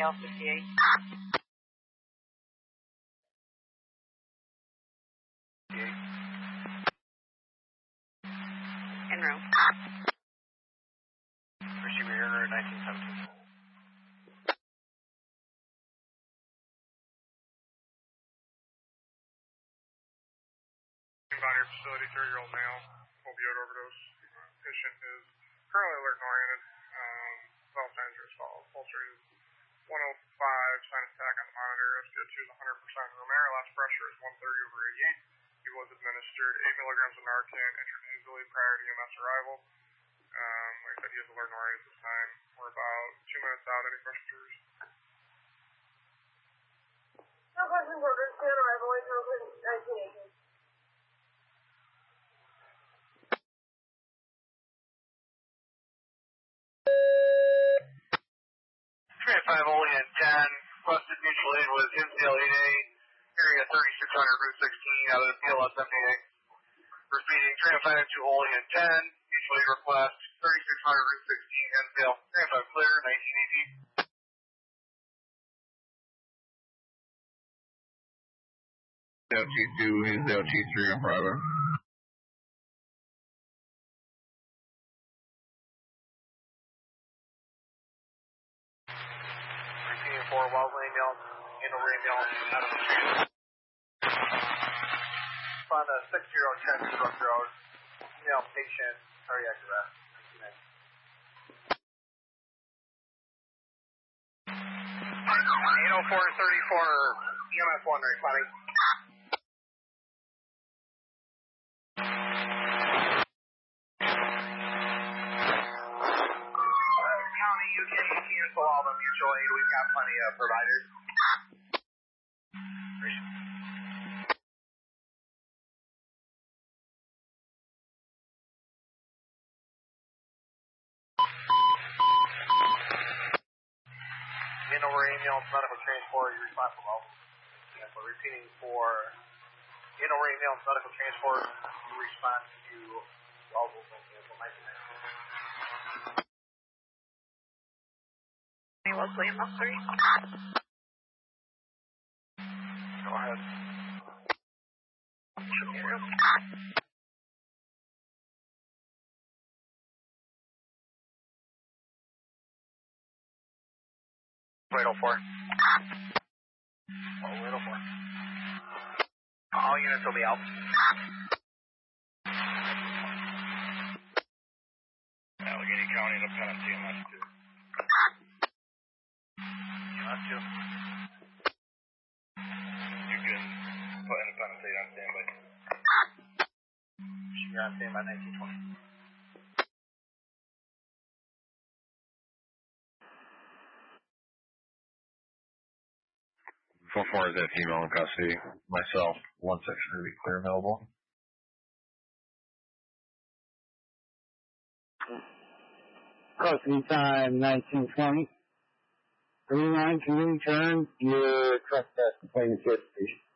Abigail 58. En route. Receiver error 1917. By your facility, 30-year-old male, opioid overdose. Patient is currently alert and oriented. Vital signs are as follows. Pulse rate is 105, sinus attack on the monitor. SpO2 is 100%. Romero, last pressure is 130/88. He was administered 8 milligrams of Narcan intranasally prior to EMS arrival. Like I said, he is alert and oriented at this time. We're about 2 minutes out. Any questions? No questions ordered. Stand arrival. 1918. Transplant Olean 10, requested mutual aid with MCL 8A, area 3600 Route 16 out of the PLS MDA. Repeating, Transplant to Olean 10, mutual aid request, 3600 Route 16, MCL. Transplant clear, 1918. LT2, he's LT3 on private. Repeating for Wellesley Mill, Ray Mill, out of the street. Found a 6-year-old check struck road, female patient, cardiac arrest, 1990. 804-34, EMS 1 responding. County, you can cancel all the mutual aid. We've got plenty of providers. Over ambulance medical transport, you respond for well. Yeah, so repeating for over ambulance medical transport, you respond to all those cancel 1990. Wellesley, MS 3. Go ahead. Wait 04. Wait 04. All units will be out. Allegheny County, Independence, EMS 2. EMS 2. You can put Independence 8 on standby. You're on standby 1920. 4-4 is that female in custody. Myself, 1 section to be clear available. Custody time 1920. 39 can you return your trespass complaint to the station.